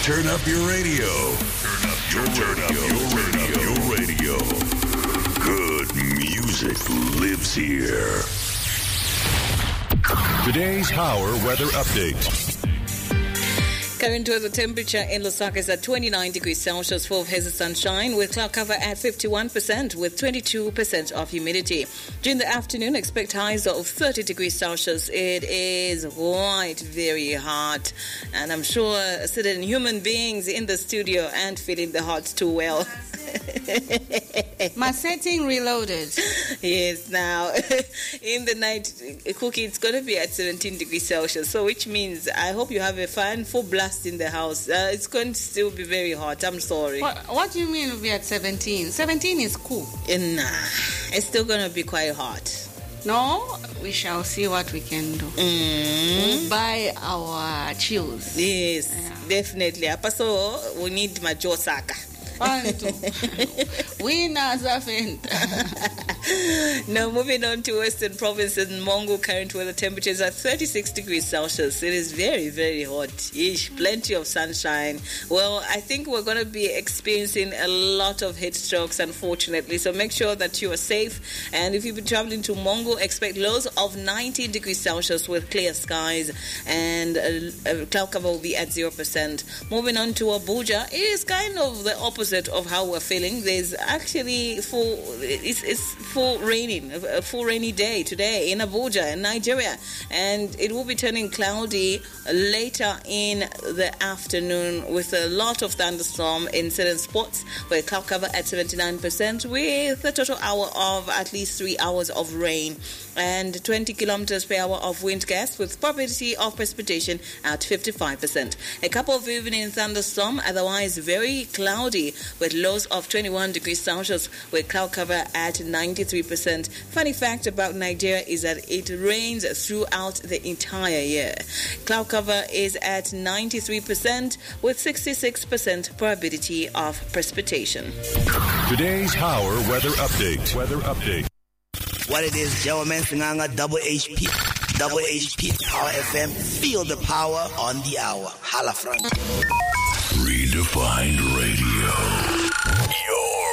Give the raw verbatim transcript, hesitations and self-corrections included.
Turn up your radio. Turn up your radio. Turn up your radio. Good music lives here. Today's Power Weather Update. Current weather temperature in Lusaka is at twenty-nine degrees Celsius, full of hazy sunshine, with cloud cover at fifty-one percent, with twenty-two percent of humidity. During the afternoon, expect highs of thirty degrees Celsius. It is quite very hot, and I'm sure certain human beings in the studio and feeling the hot too well. My setting reloaded. Yes, now in the night, Cookie, it's going to be at seventeen degrees Celsius, so which means I hope you have a fan full blast in the house. Uh, it's going to still be very hot. I'm sorry. What, what do you mean we'll be at seventeen? seventeen is cool. And, nah, it's still going to be quite hot. No, we shall see what we can do. Mm. We'll buy our chills. Yes, yeah. Definitely. Apa so we need my Josaka. Winners of it. Now, moving on to Western Provinces, Mongo, current weather temperatures are thirty-six degrees Celsius. It is very, very hot. Ish, plenty of sunshine. Well, I think we're going to be experiencing a lot of heat strokes, unfortunately. So make sure that you are safe. And if you've been traveling to Mongo, expect lows of nineteen degrees Celsius with clear skies, and uh, cloud cover will be at zero percent. Moving on to Abuja, it is kind of the opposite of how we're feeling. There's actually full it's, it's full raining a full rainy day today in Abuja in Nigeria, and it will be turning cloudy later in the afternoon with a lot of thunderstorm in certain spots, where cloud cover at seventy-nine percent with a total hour of at least three hours of rain and twenty kilometers per hour of wind gusts, with probability of precipitation at fifty-five percent. A couple of evening thunderstorm, otherwise very cloudy, with lows of twenty-one degrees Celsius, with cloud cover at ninety-three percent. Funny fact about Nigeria is that it rains throughout the entire year. Cloud cover is at ninety-three percent, with sixty-six percent probability of precipitation. Today's Power Weather Update. Weather Update. What it is, Joe Mensinganga, Double H P, Double H P Power F M. Feel the power on the hour. Hala Frank. Redefined Radio. Your